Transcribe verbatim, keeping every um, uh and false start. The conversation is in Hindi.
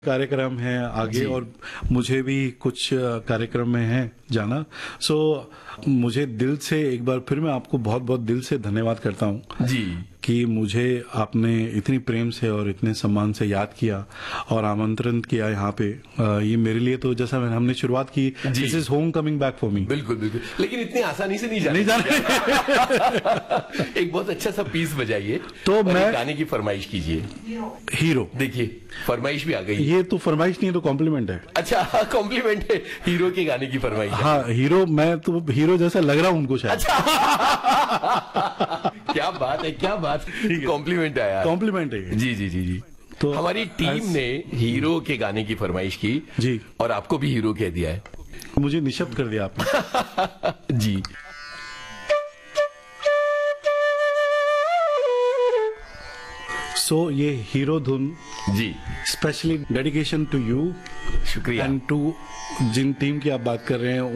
कार्यक्रम है आगे और मुझे भी कुछ कार्यक्रम में है जाना। सो मुझे दिल से एक बार फिर मैं आपको बहुत बहुत दिल से धन्यवाद करता हूँ जी कि मुझे आपने इतनी प्रेम से और इतने सम्मान से याद किया और आमंत्रण किया यहाँ पे। ये मेरे लिए तो जैसा मैंने हमने शुरुआत की, this is home coming back for me. बिल्कुल बिल्कुल, लेकिन इतनी आसानी से नहीं जाने नहीं जाने एक बहुत अच्छा सा पीस बजाइए तो मैं गाने की फरमाइश कीजिए। हीरो, देखिए फरमाइश भी आ गई। ये तो फरमाइश नहीं है तो कॉम्प्लीमेंट है। अच्छा कॉम्प्लीमेंट है, हीरो के गाने की फरमाइश। हाँ हीरो, मैं तो हीरो जैसा लग रहा हूँ उनको शायद। अच्छा क्या बात है, क्या बात, कॉम्प्लीमेंट आया। कॉम्प्लीमेंट है जी जी जी जी। तो हमारी टीम ने हीरो के गाने की फरमाइश की जी, और आपको भी हीरो कह दिया है। मुझे निशब्द कर दिया आपने। जी सो so, ये हीरो धुन जी स्पेशली डेडिकेशन टू यू शुक्रिया। एंड टू जिन टीम की आप बात कर रहे हैं